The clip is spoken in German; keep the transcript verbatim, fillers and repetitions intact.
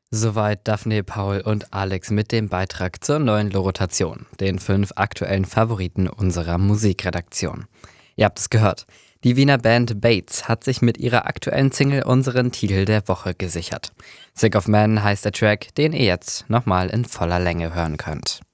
Soweit Daphne, Paul und Alex mit dem Beitrag zur neuen Rotation, den fünf aktuellen Favoriten unserer Musikredaktion. Ihr habt es gehört. Die Wiener Band Bates hat sich mit ihrer aktuellen Single unseren Titel der Woche gesichert. Sick of Man heißt der Track, den ihr jetzt nochmal in voller Länge hören könnt.